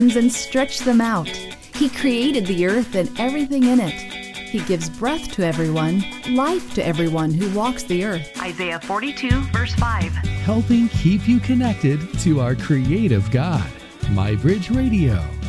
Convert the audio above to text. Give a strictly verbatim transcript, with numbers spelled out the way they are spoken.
and stretched them out. He created the earth and everything in it. He gives breath to everyone, life to everyone who walks the earth. Isaiah forty-two, verse five. Helping keep you connected to our creative God. MyBridge Radio.